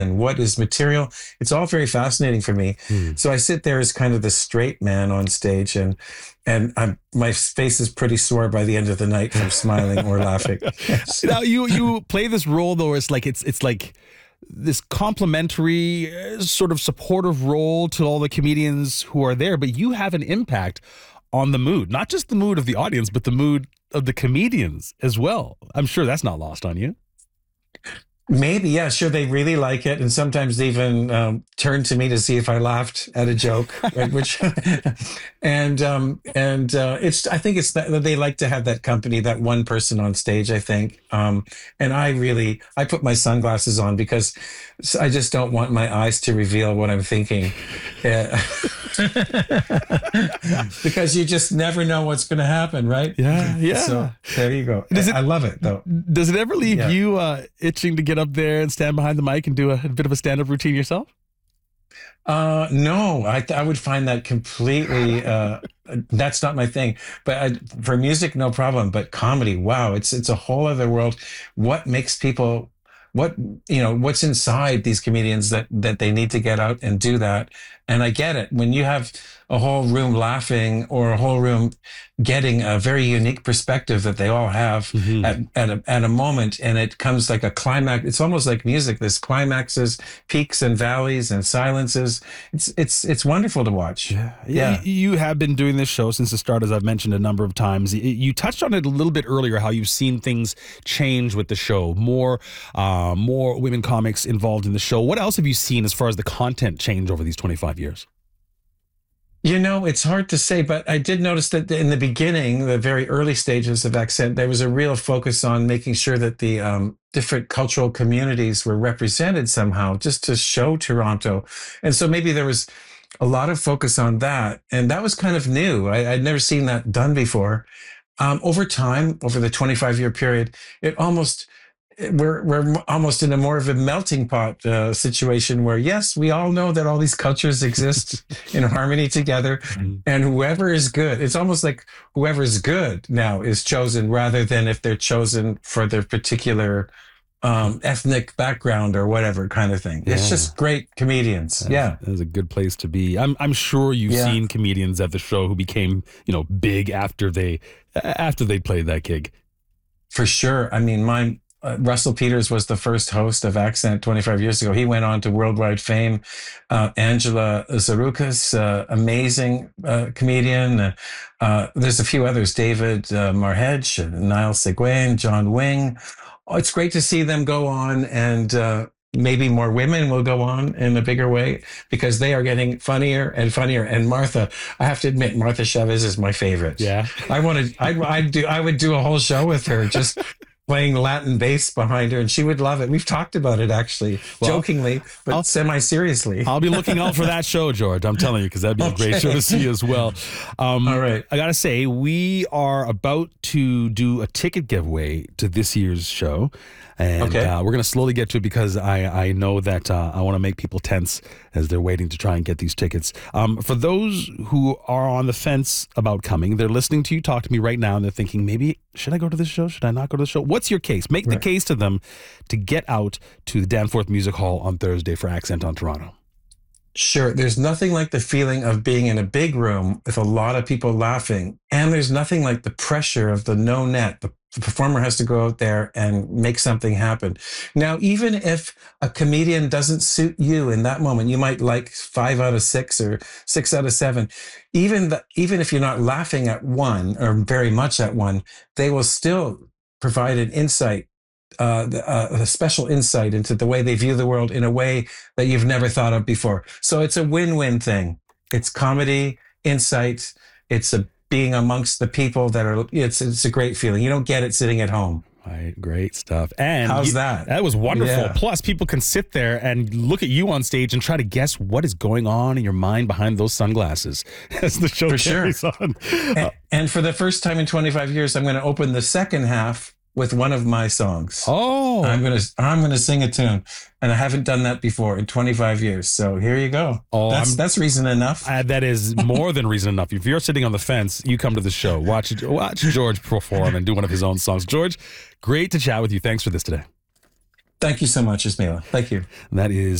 and what is material. It's all very fascinating for me. So I sit there as kind of the straight man on stage, and my face is pretty sore by the end of the night from smiling or laughing. Yes. Now you play this role though, it's like this complimentary sort of supportive role to all the comedians who are there, but you have an impact on the mood, not just the mood of the audience, but the mood of the comedians as well. I'm sure that's not lost on you. Maybe, yeah, sure. They really like it, and sometimes they even turn to me to see if I laughed at a joke, right? Which, and it's. I think it's that they like to have that company, that one person on stage. I think, and I put my sunglasses on because I just don't want my eyes to reveal what I'm thinking, because you just never know what's going to happen, right? Yeah. So there you go. I love it though. Does it ever leave you itching to get up there and stand behind the mic and do a bit of a stand-up routine yourself? No, I would find that completely, that's not my thing, but for music, no problem. But comedy, wow, it's a whole other world. What makes people, what's inside these comedians that they need to get out and do that. And I get it. When you have a whole room laughing or a whole room getting a very unique perspective that they all have at a moment, and it comes like a climax. It's almost like music. There's climaxes, peaks and valleys and silences. It's wonderful to watch. Yeah. You have been doing this show since the start, as I've mentioned a number of times. You touched on it a little bit earlier, how you've seen things change with the show. More women comics involved in the show. What else have you seen as far as the content change over these 25 years? It's hard to say, but I did notice that in the beginning, the very early stages of Accent, there was a real focus on making sure that the different cultural communities were represented somehow, just to show Toronto. And so maybe there was a lot of focus on that. And that was kind of new. I'd never seen that done before. Over time, over the 25-year period, we're almost in a more of a melting pot situation where, yes, we all know that all these cultures exist in harmony together, and whoever is good, it's almost like whoever is good now is chosen rather than if they're chosen for their particular ethnic background or whatever kind of thing. It's just great comedians. That's a good place to be. I'm sure you've seen comedians at the show who became, big after they played that gig. For sure. I mean, Russell Peters was the first host of Accent 25 years ago. He went on to worldwide fame. Angela Zarukas, amazing comedian. There's a few others, David Marhedge, Niall Seguin, John Wing. It's great to see them go on, and maybe more women will go on in a bigger way because they are getting funnier and funnier. And Martha, I have to admit, Martha Chavez is my favorite. Yeah. I would do a whole show with her, just playing Latin bass behind her, and she would love it. We've talked about it actually, jokingly, but semi-seriously. I'll be looking out for that show, George. I'm telling you, because that'd be a great show to see as well. All right. I got to say, we are about to do a ticket giveaway to this year's show. And we're going to slowly get to it because I know that I want to make people tense as they're waiting to try and get these tickets. For those who are on the fence about coming, they're listening to you talk to me right now, and they're thinking, maybe, should I go to this show? Should I not go to the show? What's your case? Make the case to them to get out to the Danforth Music Hall on Thursday for Accent on Toronto. Sure. There's nothing like the feeling of being in a big room with a lot of people laughing. And there's nothing like the pressure of the no net. The performer has to go out there and make something happen. Now, even if a comedian doesn't suit you in that moment, you might like 5 out of 6 or 6 out of 7. Even if you're not laughing at one or very much at one, they will still provide an insight, a special insight into the way they view the world in a way that you've never thought of before. So it's a win-win thing. It's comedy, insight. It's being amongst the people that are. It's a great feeling. You don't get it sitting at home. Right, great stuff. And how's that? That was wonderful. Yeah. Plus, people can sit there and look at you on stage and try to guess what is going on in your mind behind those sunglasses as the show carries on. And for the first time in 25 years, I'm going to open the second half with one of my songs. Oh, I'm gonna sing a tune, and I haven't done that before in 25 years. So here you go. Oh, that's reason enough. That is more than reason enough. If you're sitting on the fence, you come to the show. Watch George perform and do one of his own songs. George, great to chat with you. Thanks for this today. Thank you so much, Ismaila. Thank you. That is